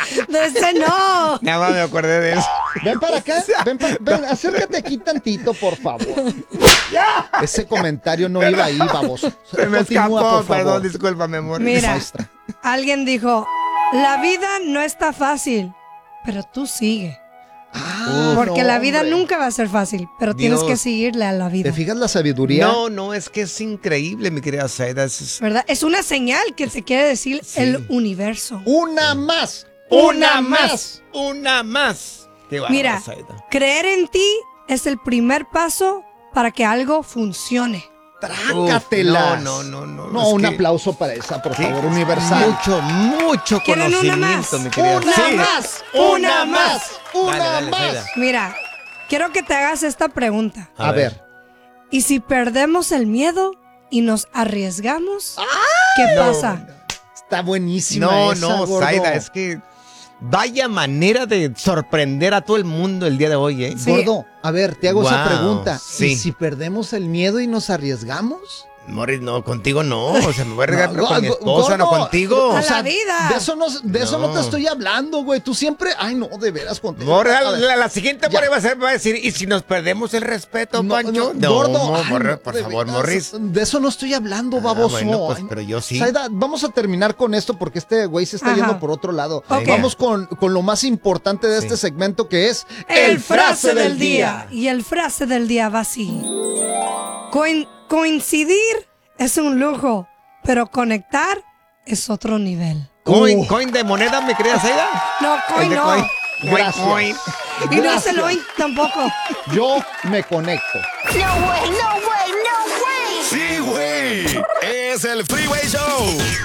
De ese no. Nada más me acordé de eso. Ven para acá, ven, acércate aquí tantito, por favor. Ese comentario no iba ahí, baboso. Se me Continúa, escapó, por favor. perdón, discúlpame, amor. Mira, Maestra. alguien dijo, la vida no está fácil, pero tú sigue. Porque no, la vida hombre. nunca va a ser fácil, pero tienes Dios. que seguirle a la vida. ¿Te fijas la sabiduría? No, es que es increíble, mi querida Zaida. ¿Verdad? Es una señal que te quiere decir el universo. Una más. ¡Una más! ¡Una más! Qué bárbaro, Mira, Zaida. creer en ti es el primer paso para que algo funcione. Trácatelas. No. No, es un que- aplauso para esa, por ¿Qué? favor, universal. Mucho ¿Quieren una conocimiento, más? mi querida Una Zaida. más. Una más. Una Dale, más. Zaida. Mira, quiero que te hagas esta pregunta. A ver. ¿Y si perdemos el miedo y nos arriesgamos? ¿Qué pasa? Está buenísima esa, gordo. Zaida, es que vaya manera de sorprender a todo el mundo el día de hoy, ¿eh? Sí. Gordo, a ver, te hago esa Wow, pregunta. sí. ¿Y si perdemos el miedo y nos arriesgamos? Morris, no, contigo no. O sea, me voy a regar No, con mi esposa, gordo, no contigo. A la vida. De eso no No. te estoy hablando, güey. Tú siempre... Ay, no, de veras, contigo. Morris, A ver. la siguiente Ya. Morris va a decir, ¿y si nos perdemos el respeto, Pancho? gordo. Ay, Morris, no, por de favor, veras, Morris. De eso no estoy hablando, baboso. bueno, pues, Ay, pero yo sí. Zaida, vamos a terminar con esto porque este güey se está Ajá. yendo por otro lado. Ok. Vamos con lo más importante de este segmento, que es El frase del día. Y el frase del día va así. Coincidir es un lujo, pero conectar es otro nivel. Coin de moneda, mi querida Zaida. No, coin de no. coin. Gracias. Coin. Y no es Gracias. el oin tampoco. Yo me conecto. Sí, güey. Es el Freeway Show.